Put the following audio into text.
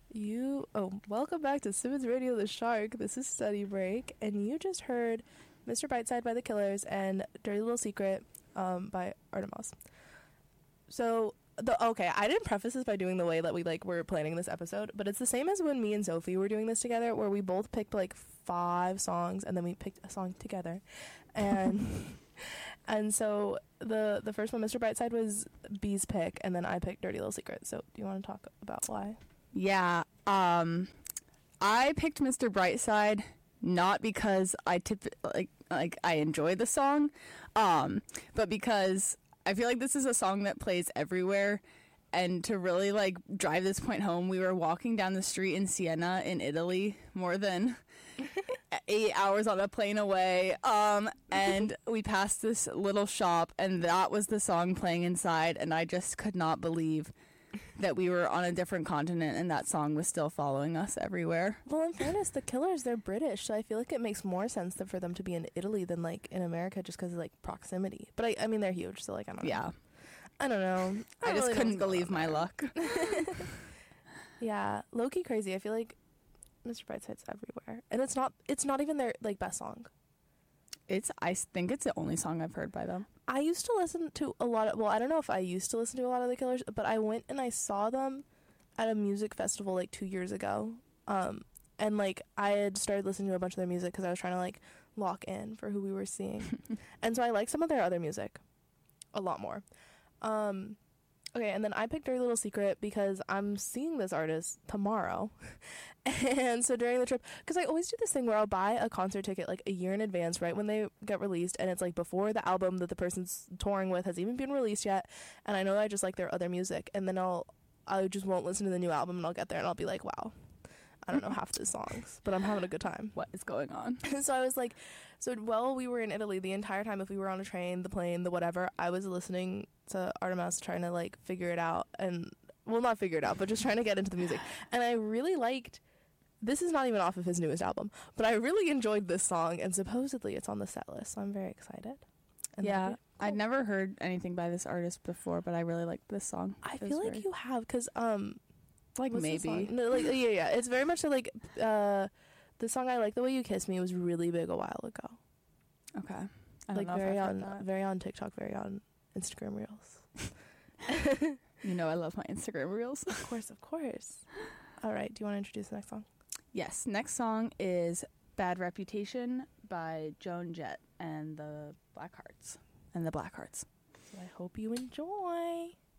Welcome back to Simmons Radio The Shark. This is Study Break, and you just heard Mr. Brightside by The Killers and Dirty Little Secret by Artemis. I didn't preface this by doing the way that we were planning this episode, but it's the same as when me and Sophie were doing this together, where we both picked 5 songs and then we picked a song together, and and so the first one, Mr. Brightside, was B's pick, and then I picked Dirty Little Secret. So do you want to talk about why? Yeah, I picked Mr. Brightside not because I I enjoy the song, but because I feel like this is a song that plays everywhere. And to really drive this point home, we were walking down the street in Siena in Italy, more than 8 hours on a plane away, and we passed this little shop, and that was the song playing inside, and I just could not believe that we were on a different continent and that song was still following us everywhere. Well, in fairness, the Killers, they're British, so I feel like it makes more sense for them to be in Italy than in America, just because of proximity. But I mean, they're huge, so I don't know. Yeah. I don't know. I just couldn't believe my luck. Yeah, low-key crazy. I feel like Mr. Brightside's everywhere, and it's not even their best song. I think it's the only song I've heard by them. I used to listen to a lot of, well, I don't know if I used to listen to a lot of the Killers, but I went and I saw them at a music festival 2 years ago. And I had started listening to a bunch of their music because I was trying to lock in for who we were seeing. And so I like some of their other music a lot more. Okay, and then I picked Dirty Little Secret because I'm seeing this artist tomorrow. And so during the trip, because I always do this thing where I'll buy a concert ticket a year in advance, right when they get released, and it's before the album that the person's touring with has even been released yet, and I know I just like their other music, and then I just won't listen to the new album, and I'll get there and I'll be like, wow, I don't know half the songs, but I'm having a good time. What is going on? And so I was while we were in Italy, the entire time, if we were on a train, the plane, the whatever, I was listening to Artemis, trying to figure it out, and well, not figure it out, but just trying to get into the music. And I really liked, this is not even off of his newest album, but I really enjoyed this song, and supposedly it's on the set list, so I'm very excited. And yeah, I'd never heard anything by this artist before, but I really liked this song. I feel like you have, because maybe. No, yeah, it's very much the song I Like the Way You Kiss Me was really big a while ago. Okay. I don't know if I've heard that. Very on TikTok, very on Instagram Reels. You know I love my Instagram Reels. Of course. All right, do you want to introduce the next song? Yes, next song is Bad Reputation by Joan Jett and the Blackhearts. So I hope you enjoy.